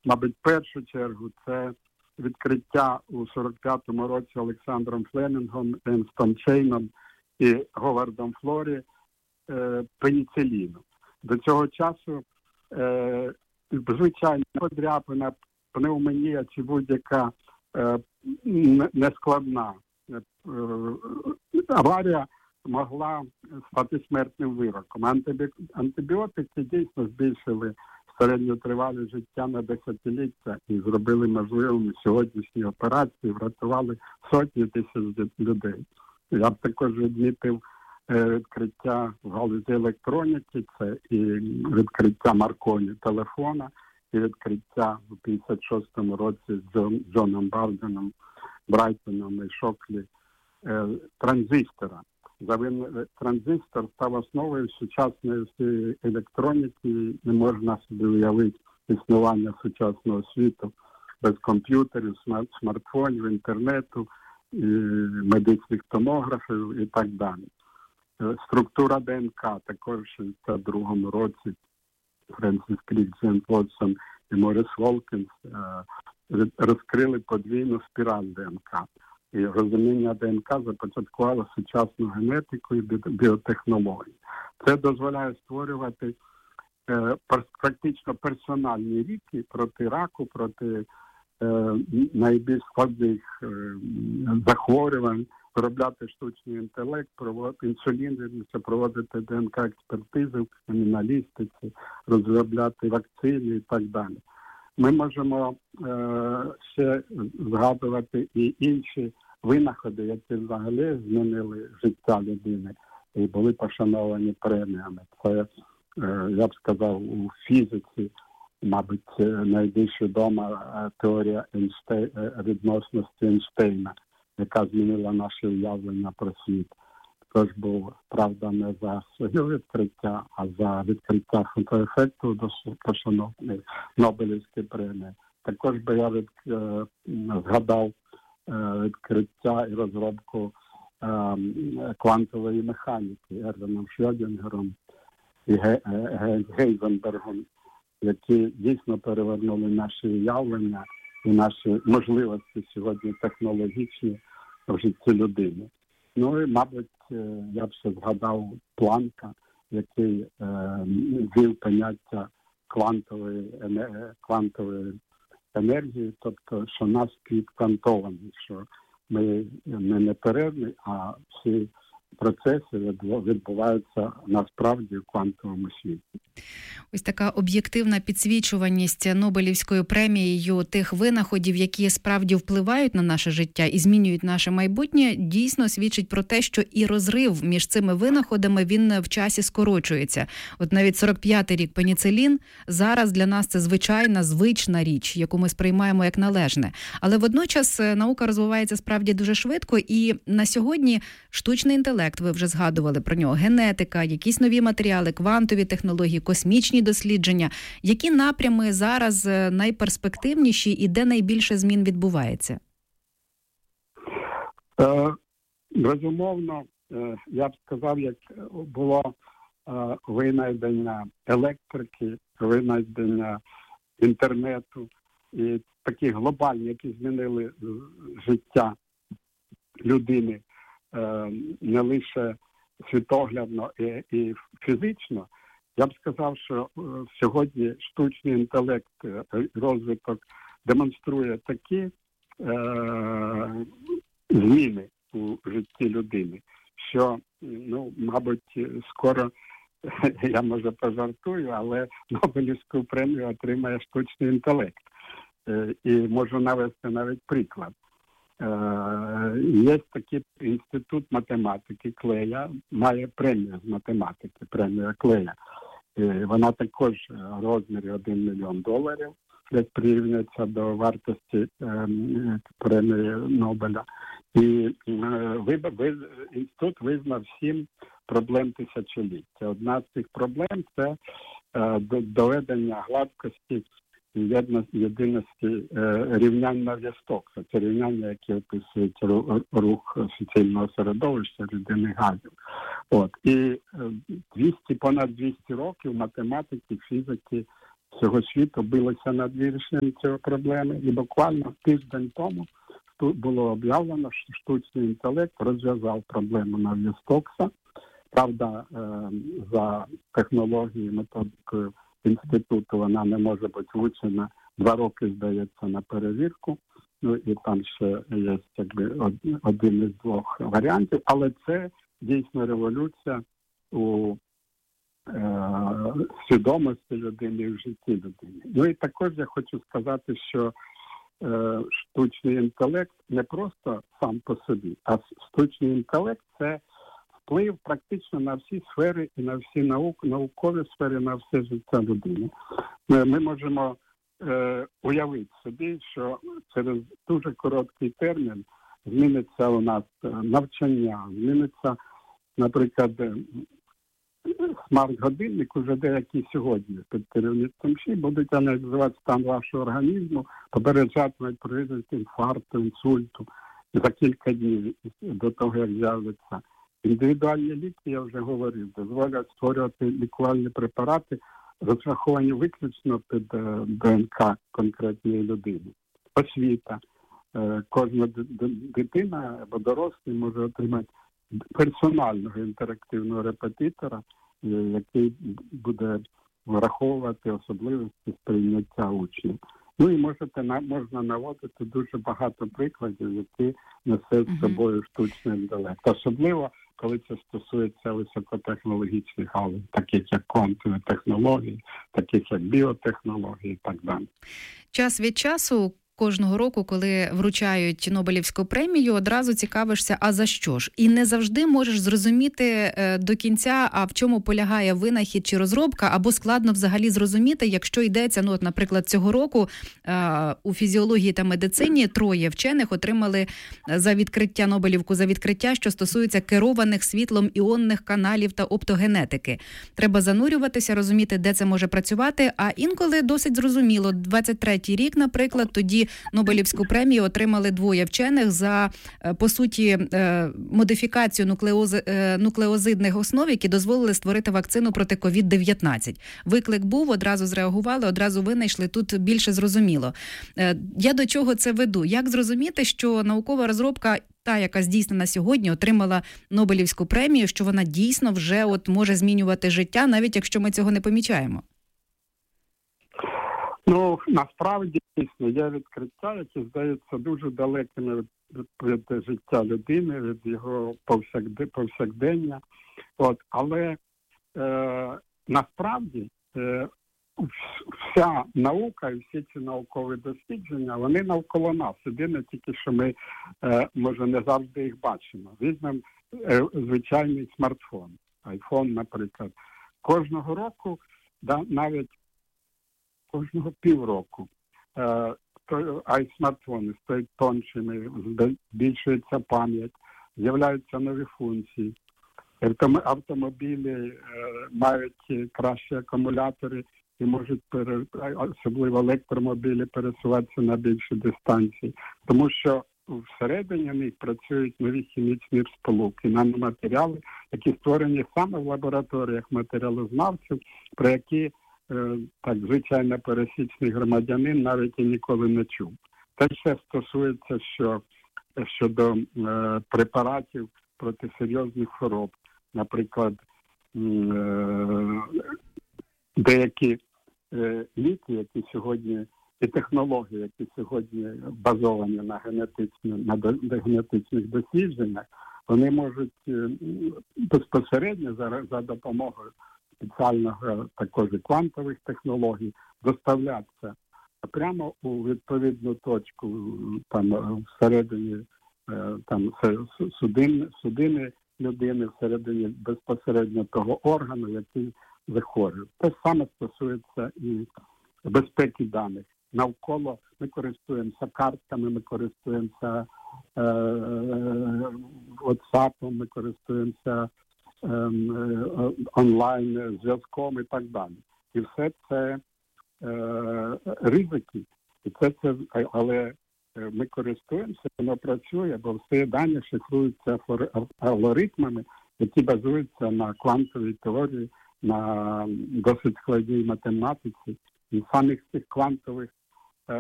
мабуть, в першу чергу це відкриття у 45-му році Олександром Флемінгом, Енстом Чейном і Говардом Флорі пеніциліну. До цього часу звичайно подряпина, пневмонія чи будь-яка нескладна аварія могла стати смертним вироком. Антибіотики дійсно збільшили середню тривалість життя на десятиліття і зробили можливими сьогоднішні операції, врятували сотні тисяч людей. Я б також відмітив відкриття в галузі електроніки, це і відкриття Марконі телефона, і відкриття в 56-му році з Джоном Барденом, Брайтоном і Шоклі транзистора. Транзистор став основою сучасної всієї електроніки, не можна собі уявити існування сучасного світу без комп'ютерів, смартфонів, інтернету, і медичних томографів і так далі. Структура ДНК також в 1962 році Френсіс Крік, Джеймс Вотсон і Моріс Волкінс розкрили подвійну спіраль ДНК. І розуміння ДНК започаткувало сучасну генетику і біотехнології. Це дозволяє створювати практично персональні ліки проти раку, проти найбільш складних захворювань, виробляти штучний інтелект, інсулін, проводити ДНК-експертизи в криміналістиці, розробляти вакцини і так далі. Ми можемо ще згадувати і інші винаходи, які взагалі змінили життя людини і були пошановані преміями. Це, я б сказав, у фізиці, мабуть, найбільш відома теорія відносності Ейнштейна, яка змінила наше уявлення про світ. Тож був, правда, не за своє відкриття, а за відкриття фотоефекту пошанованої Нобелівської премії. Також би я згадав відкриття і розробку квантової механіки Ервіном Шрёдінгером і Гейзенбергом, які дійсно перевернули наші уявлення і наші можливості сьогодні технологічні в житті людини. Ну і, мабуть, я б ще згадав Планка, який ввів поняття квантової енергії, тобто, що нас квантовані, що ми не неперервні, а всі процеси відбуваються насправді в квантовому світі. Ось така об'єктивна підсвічуваність Нобелівською премією тих винаходів, які справді впливають на наше життя і змінюють наше майбутнє, дійсно свідчить про те, що і розрив між цими винаходами, він в часі скорочується. От навіть 45-й рік пеніцилін, зараз для нас це звична річ, яку ми сприймаємо як належне. Але водночас наука розвивається справді дуже швидко, і на сьогодні штучний інтелект, ви вже згадували про нього, генетика, якісь нові матеріали, квантові технології, космічні дослідження. Які напрями зараз найперспективніші і де найбільше змін відбувається? Безумовно, я б сказав, як було винайдення електрики, винайдення інтернету і такі глобальні, які змінили життя людини не лише світоглядно і фізично. Я б сказав, що сьогодні штучний інтелект, розвиток демонструє такі зміни у житті людини, що, мабуть, скоро, я може пожартую, але Нобелівську премію отримає штучний інтелект. І можу навести навіть приклад. Є такий інститут математики Клея, має премію з математики, премія Клея. Вона також в розмірі $1 мільйон, десь прирівнюється до вартості премії Нобеля. І інститут визнав 7 проблем тисячоліття. Одна з цих проблем – це доведення гладкості єдиності рівнянь нав'язок. Це рівняння, які описують рух суцільного середовища людини газів. І понад 200 років математики, фізики всього світу билися над вирішенням цієї проблеми. І буквально тиждень тому було об'явлено, що штучний інтелект розв'язав проблему Наві-Стокса. Правда, за технологією, методикою інституту вона не може бути влучена 2 роки, здається, на перевірку. Ну і там ще є один із 2 варіантів. Але це дійсно революція у свідомості людини і в житті людини. Ну і також я хочу сказати, що штучний інтелект не просто сам по собі, а штучний інтелект – це вплив практично на всі сфери і на всі наукові сфери, на все життя людини. Ми можемо уявити собі, що через дуже короткий термін зміниться у нас навчання, зміниться, наприклад, смарт-годинник, уже деякі сьогодні під керівництвом ШІ будуть аналізувати стан вашого організму, попереджатимуть про ризик інфаркту, інсульту за кілька днів до того, як з'явиться. Індивідуальні ліки, я вже говорив, дозволять створювати лікувальні препарати, розраховані виключно під ДНК конкретної людини. Освіта. Кожна дитина або дорослий може отримати персонального інтерактивного репетитора, який буде враховувати особливості сприйняття учнів. Ну і можна наводити дуже багато прикладів, які несе з собою штучний інтелект. Особливо, коли це стосується високотехнологічних галузей, таких як квантові технології, таких як біотехнології і так далі. Час від часу кожного року, коли вручають Нобелівську премію, одразу цікавишся, а за що ж? І не завжди можеш зрозуміти до кінця, а в чому полягає винахід чи розробка, або складно взагалі зрозуміти, якщо йдеться, ну, от, наприклад, цього року у фізіології та медицині 3 вчених отримали за відкриття Нобелівку, за відкриття, що стосується керованих світлом іонних каналів та оптогенетики. Треба занурюватися, розуміти, де це може працювати, а інколи досить зрозуміло. 23-й рік, наприклад, тоді Нобелівську премію отримали 2 вчених за, по суті, модифікацію нуклеозидних основ, які дозволили створити вакцину проти COVID-19. Виклик був, одразу зреагували, одразу винайшли, тут більше зрозуміло. Я до чого це веду? Як зрозуміти, що наукова розробка, та, яка здійснена сьогодні, отримала Нобелівську премію, що вона дійсно вже от може змінювати життя, навіть якщо ми цього не помічаємо? Ну, насправді, дійсно, є відкриття, які здаються дуже далекими від життя людини, від його повсякдення. Але насправді вся наука і всі ці наукові дослідження, вони навколо нас. Єдине тільки, що ми, може, не завжди їх бачимо. Візьмемо звичайний смартфон, айфон, наприклад. Кожного року, навіть кожного півроку смартфони стають тоншими, збільшується пам'ять, з'являються нові функції. Автомобілі мають кращі акумулятори і можуть, особливо електромобілі, пересуватися на більші дистанції. Тому що всередині них працюють нові хімічні сполуки, наноматеріали, які створені саме в лабораторіях матеріалознавців, про які так, звичайно, пересічний громадянин навіть і ніколи не чув. Те ще стосується, щодо препаратів проти серйозних хвороб. Наприклад, деякі ліки, які сьогодні, і технології, які сьогодні базовані на генетичних дослідженнях, вони можуть безпосередньо за допомогою спеціального також і квантових технологій доставлятися прямо у відповідну точку, там всередині там судини людини, всередині безпосередньо того органу, який захворює. Те саме стосується і безпеки даних. Навколо ми користуємося картками, ми користуємося WhatsApp, ми користуємося онлайн зв'язком і так далі. І все це ризики. Але ми користуємося, воно працює, бо всі дані шифруються алгоритмами, які базуються на квантовій теорії, на досить складній математиці. самих цих квантових